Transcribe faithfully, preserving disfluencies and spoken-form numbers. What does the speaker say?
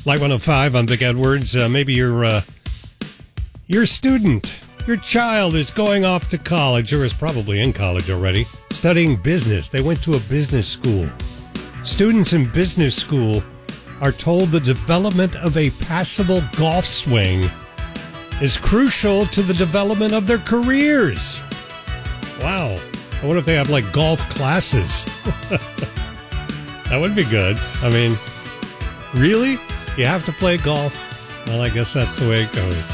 Light one oh five, I'm Vic Edwards. Uh, maybe your uh, your student, your child is going off to college, or is probably in college already, studying business. They went to a business school. Students in business school are told the development of a passable golf swing is crucial to the development of their careers. Wow. I wonder if they have, like, golf classes. That would be good. I mean, really? You have to play golf? Well, I guess that's the way it goes.